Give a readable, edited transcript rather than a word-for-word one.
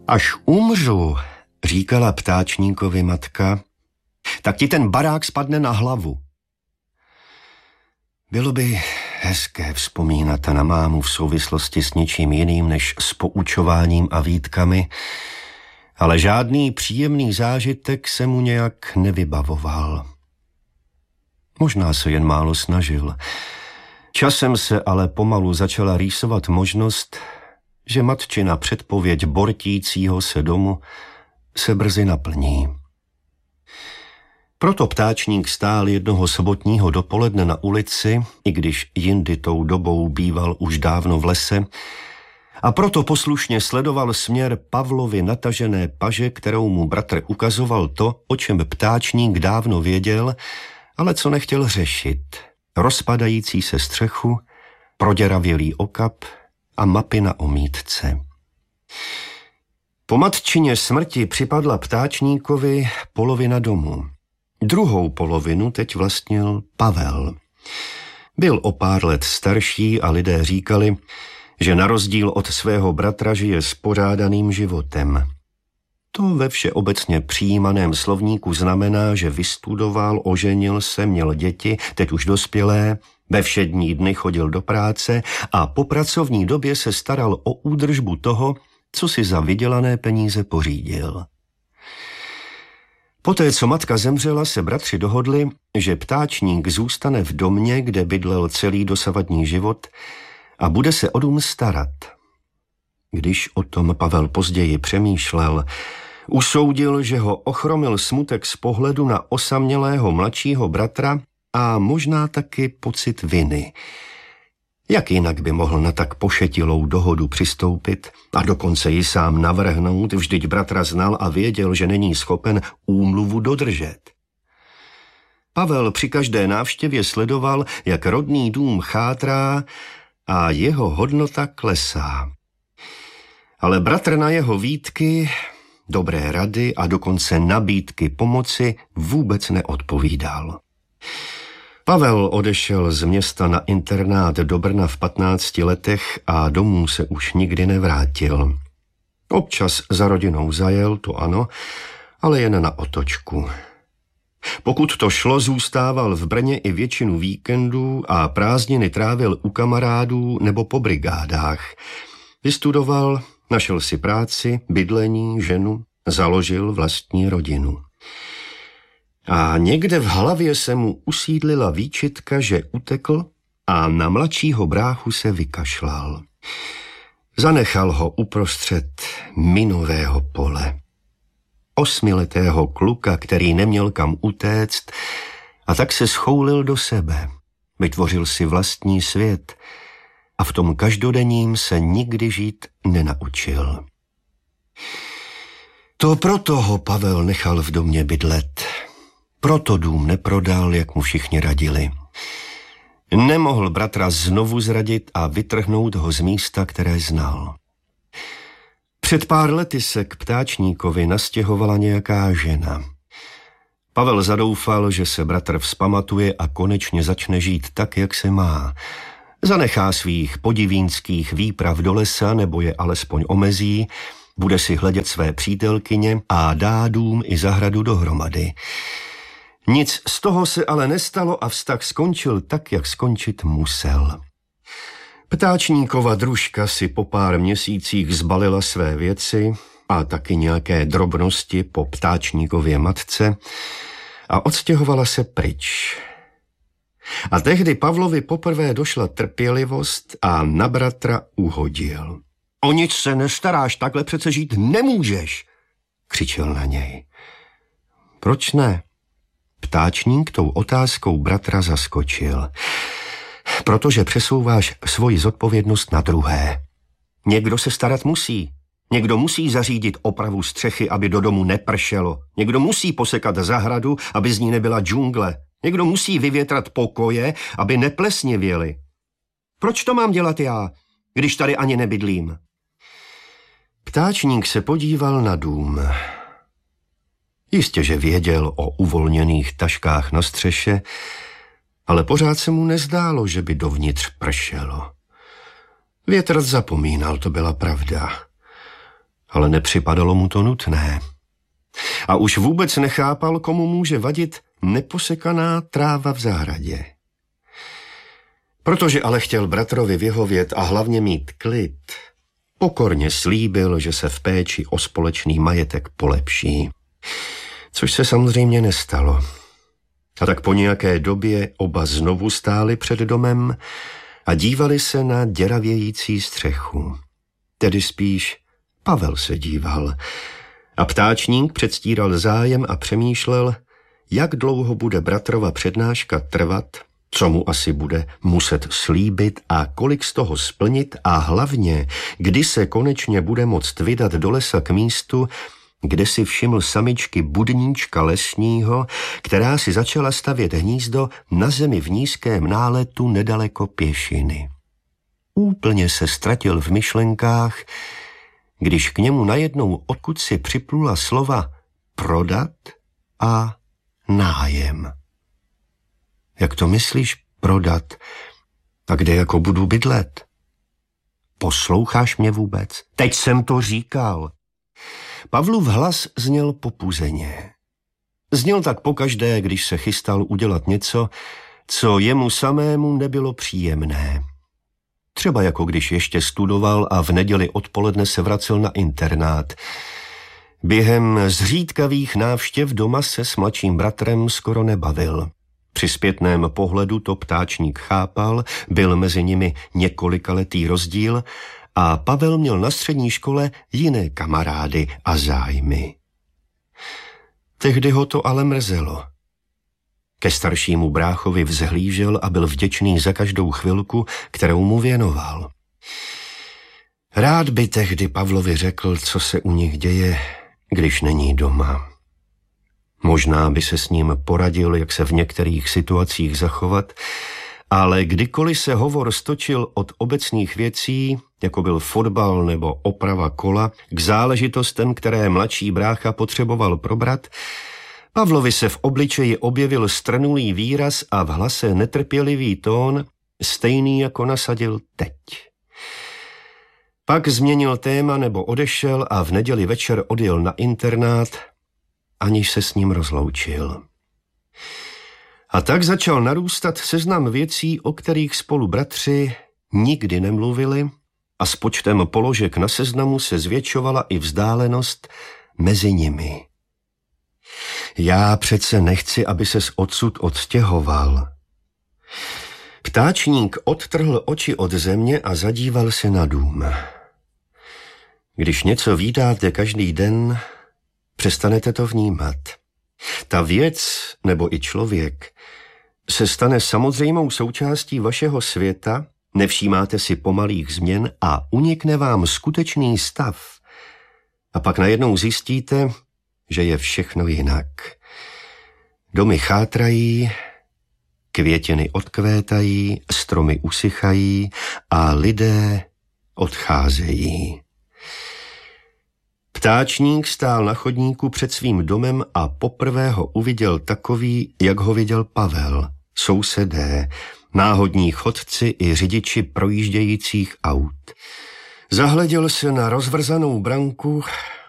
Až umřu, říkala ptáčníkovi matka, tak ti ten barák spadne na hlavu. Bylo by hezké vzpomínat na mámu v souvislosti s něčím jiným než s poučováním a výtkami, ale žádný příjemný zážitek se mu nějak nevybavoval. Možná se jen málo snažil. Časem se ale pomalu začala rýsovat možnost, že matčina předpověď bortícího se domu se brzy naplní. Proto ptáčník stál jednoho sobotního dopoledne na ulici, i když jindy tou dobou býval už dávno v lese, a proto poslušně sledoval směr Pavlovy natažené paže, kterou mu bratr ukazoval to, o čem ptáčník dávno věděl, ale co nechtěl řešit. Rozpadající se střechu, proděravělý okap a mapy na omítce. Po matčině smrti připadla ptáčníkovi polovina domu. Druhou polovinu teď vlastnil Pavel. Byl o pár let starší a lidé říkali, že na rozdíl od svého bratra žije spořádaným životem. To ve všeobecně přijímaném slovníku znamená, že vystudoval, oženil se, měl děti, teď už dospělé, ve všední dny chodil do práce a po pracovní době se staral o údržbu toho, co si za vydělané peníze pořídil. Poté, co matka zemřela, se bratři dohodli, že ptáčník zůstane v domě, kde bydlel celý dosavadní život a bude se o dům starat. Když o tom Pavel později přemýšlel, usoudil, že ho ochromil smutek z pohledu na osamělého mladšího bratra a možná taky pocit viny. Jak jinak by mohl na tak pošetilou dohodu přistoupit a dokonce ji sám navrhnout, vždyť bratra znal a věděl, že není schopen úmluvu dodržet. Pavel při každé návštěvě sledoval, jak rodný dům chátrá a jeho hodnota klesá. Ale bratr na jeho výtky, dobré rady a dokonce nabídky pomoci vůbec neodpovídal. Pavel odešel z města na internát do Brna v 15 letech a domů se už nikdy nevrátil. Občas za rodinou zajel, to ano, ale jen na otočku. Pokud to šlo, zůstával v Brně i většinu víkendů a prázdniny trávil u kamarádů nebo po brigádách. Vystudoval, našel si práci, bydlení, ženu, založil vlastní rodinu. A někde v hlavě se mu usídlila výčitka, že utekl a na mladšího bráchu se vykašlal. Zanechal ho uprostřed minového pole. 8letého kluka, který neměl kam utéct, a tak se schoulil do sebe. Vytvořil si vlastní svět a v tom každodenním se nikdy žít nenaučil. To proto ho Pavel nechal v domě bydlet. Proto dům neprodal, jak mu všichni radili. Nemohl bratra znovu zradit a vytrhnout ho z místa, které znal. Před pár lety se k ptáčníkovi nastěhovala nějaká žena. Pavel zadoufal, že se bratr vzpamatuje a konečně začne žít tak, jak se má. Zanechá svých podivínských výprav do lesa nebo je alespoň omezí, bude si hledět své přítelkyně a dá dům i zahradu dohromady. Nic z toho se ale nestalo a vztah skončil tak, jak skončit musel. Ptáčníkova družka si po pár měsících zbalila své věci a taky nějaké drobnosti po ptáčníkově matce a odstěhovala se pryč. A tehdy Pavlovi poprvé došla trpělivost a na bratra uhodil. O nic se nestaráš, takhle přece žít nemůžeš, křičel na něj. Proč ne? Ptáčník tou otázkou bratra zaskočil. Protože přesouváš svoji zodpovědnost na druhé. Někdo se starat musí. Někdo musí zařídit opravu střechy, aby do domu nepršelo. Někdo musí posekat zahradu, aby z ní nebyla džungle. Někdo musí vyvětrat pokoje, aby neplesnivěly. Proč to mám dělat já, když tady ani nebydlím? Ptáčník se podíval na dům. Jistě, že věděl o uvolněných taškách na střeše, ale pořád se mu nezdálo, že by dovnitř pršelo. Větrat zapomínal, to byla pravda. ale nepřipadalo mu to nutné. A už vůbec nechápal, komu může vadit neposekaná tráva v zahradě. Protože ale chtěl bratrovi vyhovět a hlavně mít klid, pokorně slíbil, že se v péči o společný majetek polepší. Což se samozřejmě nestalo. A tak po nějaké době oba znovu stáli před domem a dívali se na děravějící střechu. Tedy spíš Pavel se díval. A ptáčník předstíral zájem a přemýšlel, jak dlouho bude bratrova přednáška trvat, co mu asi bude muset slíbit a kolik z toho splnit a hlavně, kdy se konečně bude moct vydat do lesa k místu, kde si všiml samičky budníčka lesního, která si začala stavět hnízdo na zemi v nízkém náletu nedaleko pěšiny. Úplně se ztratil v myšlenkách, když k němu najednou odkud si připlula slova prodat a nájem. Jak to myslíš prodat? A kde jako budu bydlet? Posloucháš mě vůbec? Teď jsem to říkal. Pavlův hlas zněl popuzeně. Zněl tak pokaždé, když se chystal udělat něco, co jemu samému nebylo příjemné. Třeba jako když ještě studoval a v neděli odpoledne se vracel na internát. Během zřídkavých návštěv doma se s mladším bratrem skoro nebavil. Při zpětném pohledu to ptáčník chápal, byl mezi nimi několikaletý rozdíl a Pavel měl na střední škole jiné kamarády a zájmy. Tehdy ho to ale mrzelo. Ke staršímu bráchovi vzhlížel a byl vděčný za každou chvilku, kterou mu věnoval. Rád by tehdy Pavlovi řekl, co se u nich děje, když není doma. Možná by se s ním poradil, jak se v některých situacích zachovat, ale kdykoliv se hovor stočil od obecných věcí, jako byl fotbal nebo oprava kola, k záležitostem, které mladší brácha potřeboval probrat, Pavlovi se v obličeji objevil strnulý výraz a v hlase netrpělivý tón, stejný jako nasadil teď. Pak změnil téma nebo odešel a v neděli večer odjel na internát, aniž se s ním rozloučil. A tak začal narůstat seznam věcí, o kterých spolu bratři nikdy nemluvili, a s počtem položek na seznamu se zvětšovala i vzdálenost mezi nimi. Já přece nechci, aby ses odsud odstěhoval. Ptáčník odtrhl oči od země a zadíval se na dům. Když něco vídáte každý den, přestanete to vnímat. Ta věc, nebo i člověk, se stane samozřejmou součástí vašeho světa, nevšímáte si pomalých změn a unikne vám skutečný stav. A pak najednou zjistíte, že je všechno jinak. Domy chátrají, květiny odkvétají, stromy usychají a lidé odcházejí. Ptáčník stál na chodníku před svým domem a poprvé ho uviděl takový, jak ho viděl Pavel, sousedé, náhodní chodci i řidiči projíždějících aut. Zahleděl se na rozvrzanou branku